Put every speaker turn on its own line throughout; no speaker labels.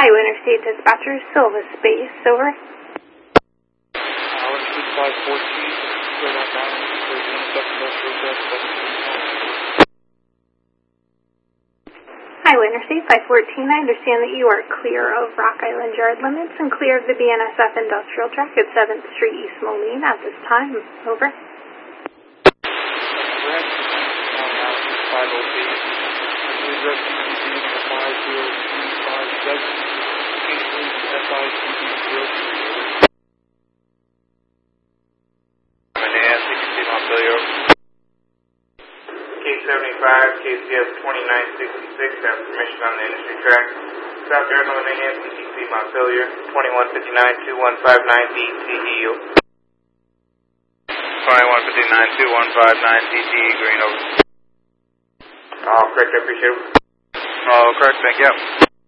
Iowa Interstate Dispatcher, Silva Space, over.
Iowa Interstate 514, go Rock Island, there's intercept industrial track 7.
Iowa Interstate 514, I understand that you are clear of Rock Island yard limits and clear of the BNSF industrial track at 7th Street East Moline at this time, over.
Correct. Analysis 508. Please reference the being the 50257. Includes SICD 03.
CPC Montpelier. K75, KCS 2966, have permission on the industry track. South Yard Limit AM, CPC Montpelier, 2159-2159 DTE. 2159-2159 DTE, green over. All correct, I appreciate it. All correct, thank you.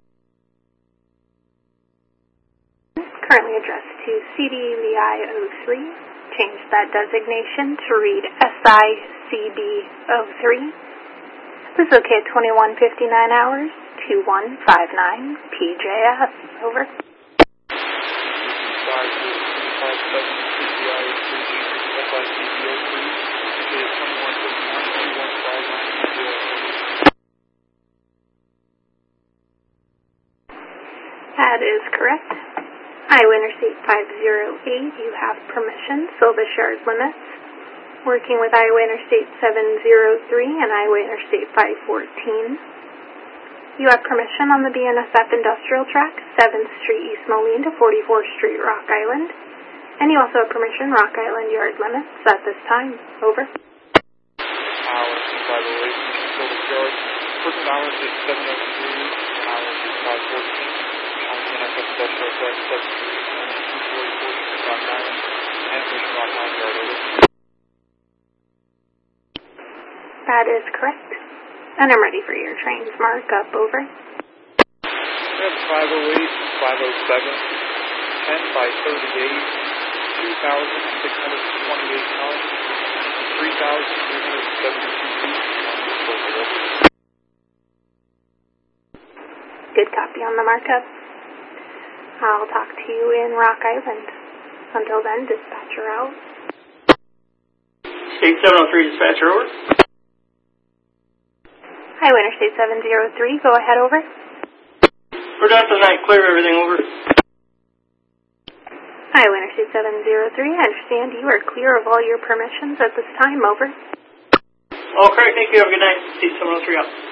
Currently addressed to CDVI 03. Change that designation to read SICB 03. This is okay at 21:59 hours, 2159 PJS, over. That is correct. Iowa Interstate 508, you have permission, Silva Yard limits. Working with Iowa Interstate 703 and Iowa Interstate 514. You have permission on the BNSF industrial track, 7th Street East Moline to 44th Street Rock Island. And you also have permission, Rock Island yard limits at this time, over.
Iowa Interstate 508, Silva Yard. First balance is 703, Iowa Interstate 514. BNSF industrial track 7 Street, 244 Rock Island, and permission Rock Island yard, over.
That is correct. And I'm ready for your trains markup, over.
We have 508, 507, 10 by 38, 2,628 tons, 3,372 feet.
Good copy on the markup. I'll talk to you in Rock Island. Until then, dispatcher out.
State 703, dispatcher, over.
Iowa Interstate 703, go ahead, over.
We're done for the night. Clear everything, over.
Iowa Interstate 703, I understand you are clear of all your permissions at this time, over.
All correct, thank you. Have a good night. State 703 out.